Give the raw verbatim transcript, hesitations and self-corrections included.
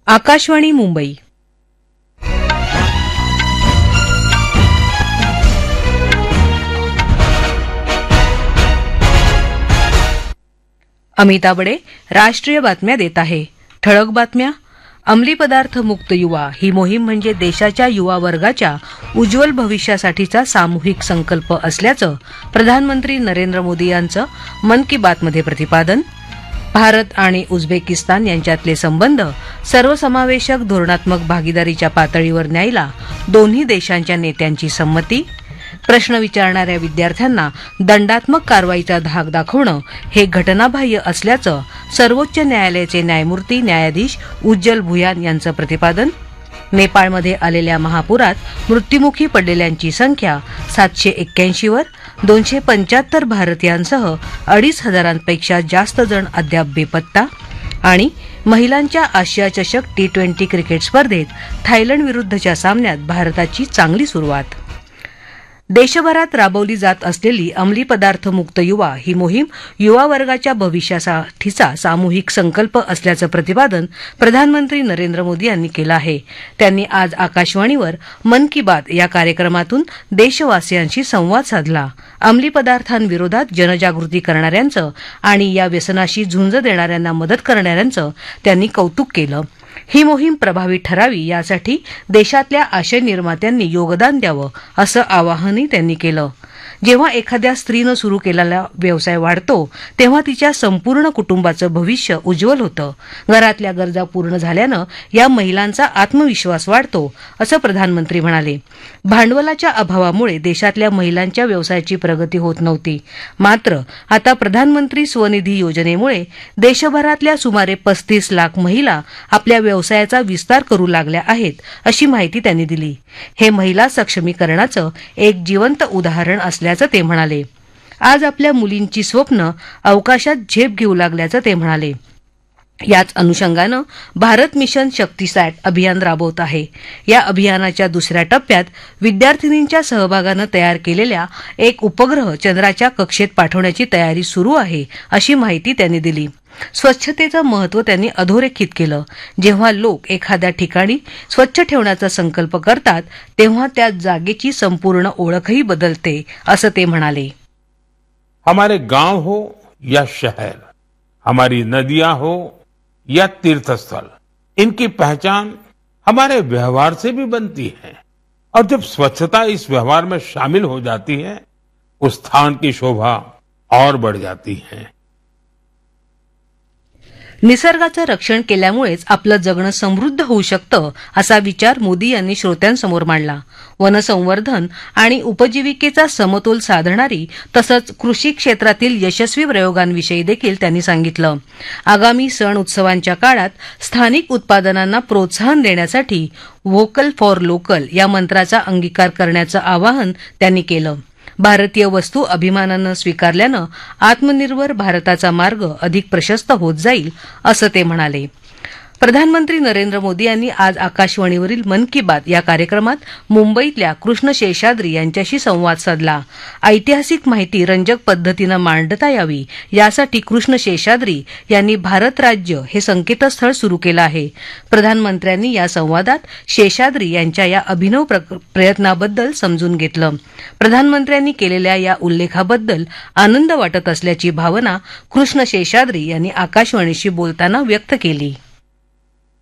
आकाशवाणी मुंबई. अमिता बडे राष्ट्रीय बातम्या देत आहे. ठळक बातम्या. अंमली पदार्थ मुक्त युवा ही मोहीम म्हणजे देशाच्या युवा वर्गाच्या उज्ज्वल भविष्यासाठीचा सामूहिक संकल्प असल्याचं प्रधानमंत्री नरेंद्र मोदी यांचं मन की बातमध्ये प्रतिपादन. भारत आणि उझबेकिस्तान यांच्यातले संबंध सर्वसमावेशक धोरणात्मक भागीदारीच्या पातळीवर न्यायला दोन्ही देशांच्या नेत्यांची संमती. प्रश्न विचारणाऱ्या विद्यार्थ्यांना दंडात्मक कारवाईचा धाक दाखवणं हे घटनाबाह्य असल्याचं सर्वोच्च न्यायालयाचे न्यायमूर्ती न्यायाधीश उज्ज्वल भुयान यांचं प्रतिपादन. नेपाळमध्ये आलेल्या महापुरात मृत्युमुखी पडलेल्यांची संख्या सातशे एक्क्याऐंशीवर. दोनशे पंच्याहत्तर भारतीयांसह अडीच हजारांपेक्षा जास्त जण अद्याप बेपत्ता. आणि महिलांच्या आशिया चषक टी ट्वेंटी क्रिकेट स्पर्धेत थायलंड विरुद्धच्या सामन्यात भारताची चांगली सुरुवात. देशभरात राबवली जात असलेली अंमली पदार्थ मुक्त युवा ही मोहीम युवा वर्गाच्या भविष्यासाठीचा सामूहिक संकल्प असल्याचं प्रतिपादन प्रधानमंत्री नरेंद्र मोदी यांनी केलं आहे. त्यांनी आज आकाशवाणीवर मन की बात या कार्यक्रमातून देशवासियांशी संवाद साधला. अंमली पदार्थांविरोधात जनजागृती करणाऱ्यांचं आणि या व्यसनाशी झुंज देणाऱ्यांना मदत करणाऱ्यांचं त्यांनी कौतुक केलं. ही मोहीम प्रभावी ठरावी यासाठी देशातल्या आशय निर्मात्यांनी योगदान द्यावं असं आवाहनही त्यांनी केलं. जेव्हा एखाद्या स्त्रीनं सुरू केलेला व्यवसाय वाढतो तेव्हा तिच्या संपूर्ण कुटुंबाचं भविष्य उज्ज्वल होतं. घरातल्या गरजा पूर्ण झाल्यानं या महिलांचा आत्मविश्वास वाढतो असं प्रधानमंत्री म्हणाले. भांडवलाच्या अभावामुळे देशातल्या महिलांच्या व्यवसायाची प्रगती होत नव्हती. मात्र आता प्रधानमंत्री स्वनिधी योजनेमुळे देशभरातल्या सुमारे पस्तीस लाख महिला आपल्या व्यवसायाचा विस्तार करू लागल्या आहेत अशी माहिती त्यांनी दिली. हे महिला सक्षमीकरणाचं एक जिवंत उदाहरण असल्याचं ते म्हणाले. आज आपल्या मुलींची स्वप्न अवकाशात झेप घेऊ लागल्याचं ते म्हणाले. याच अनुषंगानं भारत मिशन शक्तीसॅट अभियान राबवत आहे. या अभियानाच्या दुसऱ्या टप्प्यात विद्यार्थिनींच्या सहभागानं तयार केलेल्या एक उपग्रह चंद्राच्या कक्षेत पाठवण्याची तयारी सुरू आहे अशी माहिती त्यांनी दिली. स्वच्छतेचं महत्त्व त्यांनी अधोरेखित केलं. जेव्हा लोक एखाद्या ठिकाणी स्वच्छ ठेवण्याचा संकल्प करतात तेव्हा त्या जागेची संपूर्ण ओळखही बदलते असं ते म्हणाले. हमारे गांव हो या शहर, हमारी नदियां हो या तीर्थस्थल, इनकी पहचान हमारे व्यवहार से भी बनती है. और जब स्वच्छता इस व्यवहार में शामिल हो जाती है उस स्थान की शोभा और बढ़ जाती है. निसर्गाचं रक्षण केल्यामुळेच आपलं जगणं समृद्ध होऊ शकतं असा विचार मोदी यांनी श्रोत्यांसमोर मांडला. वनसंवर्धन आणि उपजीविकेचा समतोल साधणारी तसंच कृषी क्षेत्रातील यशस्वी प्रयोगांविषयी देखील त्यांनी सांगितलं. आगामी सण उत्सवांच्या काळात स्थानिक उत्पादनांना प्रोत्साहन देण्यासाठी व्होकल फॉर लोकल या मंत्राचा अंगीकार करण्याचं आवाहन त्यांनी केलं. भारतीय वस्तू अभिमानानं स्वीकारल्यानं आत्मनिर्भर भारताचा मार्ग अधिक प्रशस्त होत जाईल असं ते म्हणाले. प्रधानमंत्री नरेंद्र मोदी यांनी आज आकाशवाणीवरील मन की बात या कार्यक्रमात मुंबईतल्या कृष्ण शेषाद्री यांच्याशी संवाद साधला. ऐतिहासिक माहिती रंजक पद्धतीनं मांडता यावी यासाठी कृष्ण शेषाद्री यांनी भारत राज्य हे संकेतस्थळ सुरू केलं आहे. प्रधानमंत्र्यांनी या संवादात शेषाद्री यांच्या या अभिनव प्रयत्नाबद्दल समजून घेतलं. प्रधानमंत्र्यांनी केलेल्या या उल्लेखाबद्दल आनंद वाटत असल्याची भावना कृष्ण शेषाद्री यांनी आकाशवाणीशी बोलताना व्यक्त केली.